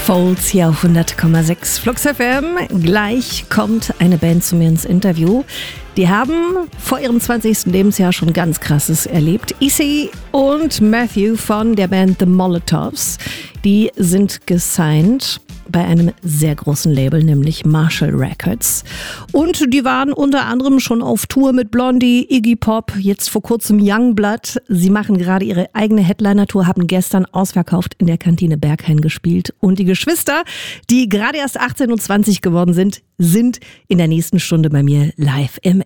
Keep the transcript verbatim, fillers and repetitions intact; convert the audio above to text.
Folds hier auf hundert Komma sechs Flux F M. Gleich kommt eine Band zu mir ins Interview. Die haben vor ihrem zwanzigsten Lebensjahr schon ganz Krasses erlebt. Issy und Matthew von der Band The Molotovs, die sind gesigned bei einem sehr großen Label, nämlich Marshall Records. Und die waren unter anderem schon auf Tour mit Blondie, Iggy Pop, jetzt vor kurzem Youngblood. Sie machen gerade ihre eigene Headliner-Tour, haben gestern ausverkauft in der Kantine Berghain gespielt. Und die Geschwister, die gerade erst achtzehn und zwanzig geworden sind, sind in der nächsten Stunde bei mir live im